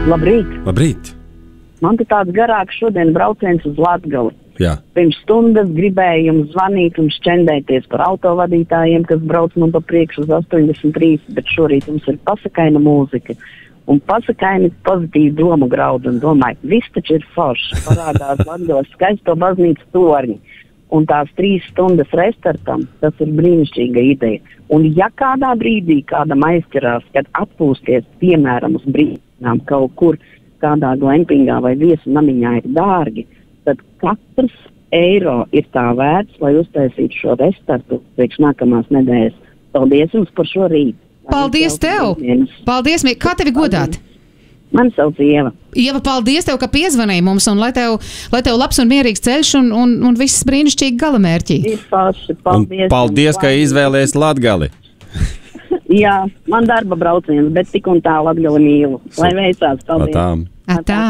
Labrīt! Labrīt! Man te tāds garāks šodien brauciens uz Latgali. Jā. Pirms stundas gribēju jums zvanīt un šķendēties par autovadītājiem, kas brauc man pa priekšu uz 83, bet šorīt mums ir pasakaina mūzika. Un pasakaini pozitīvi domu graudu un domāju, viss taču ir forši. Parādās Latgalas skaisto baznīcu torņi. Un tās 3 stundas restartam, tas ir brīnišķīga ideja. Un ja kādā brīdī kādam aizķerās, kad atpūsties, piemēram, uz brīdinām kaut kur, kādā glampingā vai viesu namiņā ir dārgi, tad katrs eiro ir tā vērts, lai uztaisītu šo restartu priekš nākamās nedēļas. Paldies jums par šo rītu. Paldies tev! Paldies, kā tevi godāt? Mani sauc Ieva. Ieva, paldies tev, ka piezvanīji mums, un lai tev labs un mierīgs ceļš un viss brīnišķīgi galamērķī. Paldies. Paldies, ka izvēlējies Latgali. Jā, man darba brauciens, bet tik un tā Latgali mīlu. Lai veicās, paldies. Atā.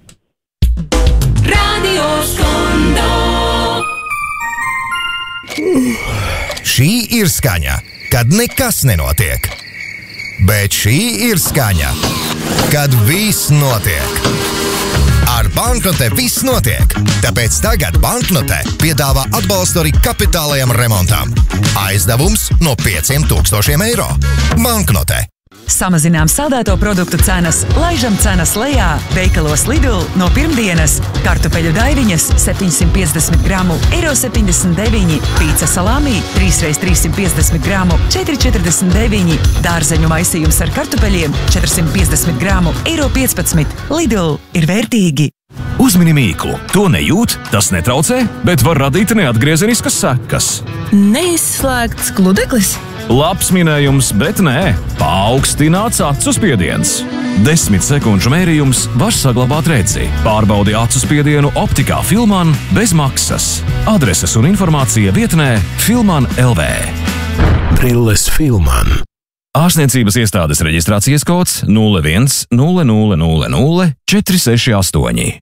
Radio Skondo. Šī ir skaņa, kad nekas nenotiek. Bet šī ir skaņa, kad viss notiek. Ar Banknote viss notiek, tāpēc tagad Banknote piedāvā atbalstu arī kapitālajam remontam. Aizdevums no 5000 eiro. Banknote. Samazinām saldēto produktu cenas, laižam cenas lejā, veikalos Lidl no pirmdienas. Kartupeļu daiviņas 750 gramu, €79, pīca salāmī 3x350 gramu, 4,49, dārzeņu maisījums ar kartupeļiem 450 gramu, €15. Lidl ir vērtīgi. Uzmini mīklu. To nejūt, tas netraucē, bet var radīt neatgriezeniskas sekas. Neizslēgts gludeklis? Labs minējums, bet nē. Paaugstināts acu spiediens. 10 sekundžu mērījums var saglabāt redzi. Pārbaudi acu spiedienu optikā Filman bez maksas. Adreses un informācija vietnē Filman LV. Brilles Filman. Ārstniecības iestādes reģistrācijas kods 01 0000 468.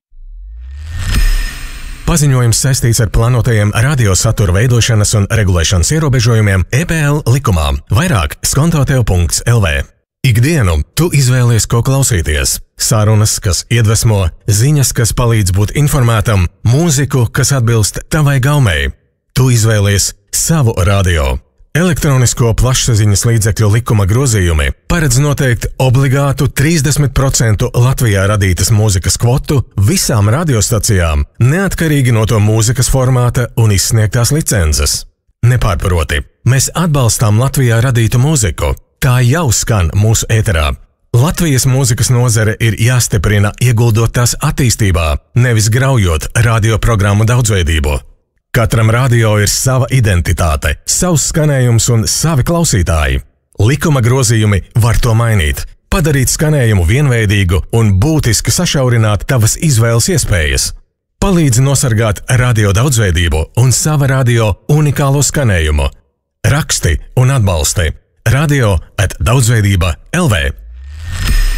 Paziņojums saistīts ar plānotajiem radiosatura veidošanas un regulēšanas ierobežojumiem EPL likumā. Vairāk skontotev.lv. Ikdienu tu izvēlies, ko klausīties. Sarunas, kas iedvesmo, ziņas, kas palīdz būt informētam, mūziku, kas atbilst tavai gaumei. Tu izvēlies savu radio. Elektronisko plašsaziņas līdzekļu likuma grozījumi paredz noteikt obligātu 30% Latvijā radītas mūzikas kvotu visām radiostacijām, neatkarīgi no to mūzikas formāta un izsniegtās licences. Nepārproti, mēs atbalstām Latvijā radītu mūziku. Tā jau skan mūsu ēterā. Latvijas mūzikas nozare ir jāstiprina, ieguldot tās attīstībā, nevis graujot radioprogrammu daudzveidību. Katram radio ir sava identitāte, savs skanējums un savi klausītāji. Likuma grozījumi var to mainīt, padarīt skanējumu vienveidīgu un būtiski sašaurināt tavas izvēles iespējas. Palīdzi nosargāt radio daudzveidību un sava radio unikālo skanējumu. Raksti un atbalsti radio@daudzveidība.lv.